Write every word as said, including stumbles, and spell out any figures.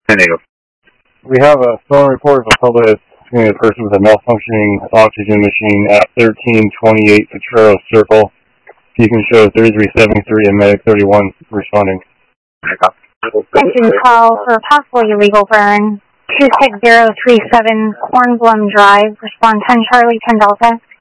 ten eight. We have a phone report of a public seeing a person with a malfunctioning oxygen machine at thirteen twenty-eight Potrero Circle. You can show thirty-three seventy-three and Medic thirty-one responding. Engine call for possible illegal burn. two six zero three seven Cornblum Drive. Respond ten Charlie, ten Delta.